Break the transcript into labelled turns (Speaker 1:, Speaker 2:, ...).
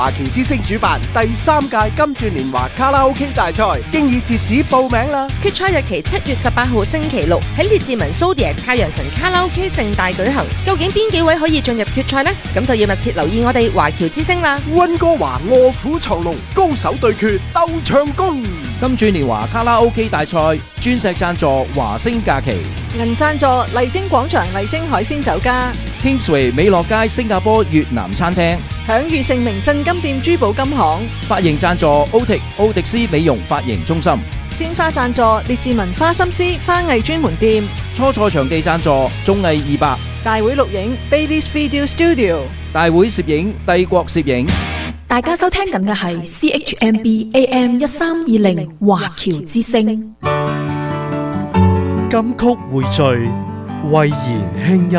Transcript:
Speaker 1: 華僑之星主辦第3屆金鑽年華卡拉 OK 大賽，經已截止報名啦！
Speaker 2: 決賽日期7月18號星期六喺列治文蘇迪亞太陽神卡拉 OK 盛大舉行。究竟邊幾位可以進入決賽呢？咁就要密切留意我哋華僑之星啦！
Speaker 1: 溫哥華臥虎藏龍，高手對決鬥唱功。
Speaker 3: 金鑽年華卡拉 OK 大賽，鑽石贊助華星假期，
Speaker 4: 銀贊助麗晶廣場麗晶海鮮酒家，
Speaker 3: Kingsway 美樂街新加坡越南餐廳，
Speaker 4: 享譽盛名鎮金店珠寶金行，
Speaker 3: 髮型贊助奧迪斯美容髮型中心，
Speaker 4: 鮮花贊助列治文花心思花藝專門店，
Speaker 3: 初賽場地贊助綜藝200，
Speaker 4: 大會錄影 Baileys Video Studio，
Speaker 3: 大會攝影帝國攝影。
Speaker 5: 大家收聽緊嘅係 CHMB AM 1320華僑之聲。
Speaker 6: 金曲匯聚，慧言輕音。